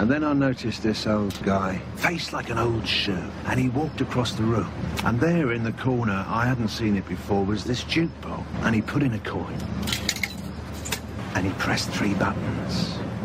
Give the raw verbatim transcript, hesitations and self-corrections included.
And then I noticed this old guy, faced like an old shoe, and he walked across the room. And there in the corner, I hadn't seen it before, was this jukebox. And he put in a coin. And he pressed three buttons.